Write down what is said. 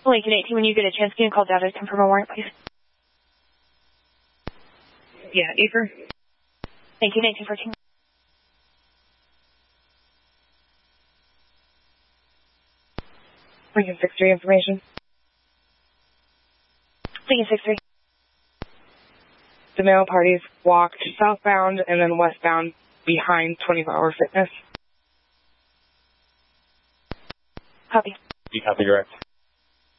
Lincoln 18, when you get a chance, can you call data to confirm a warrant, please? Yeah, Acre. Lincoln 1814. Lincoln 63 information. Lincoln 63. The male parties walked southbound and then westbound behind 24-Hour Fitness. Copy. You copy direct.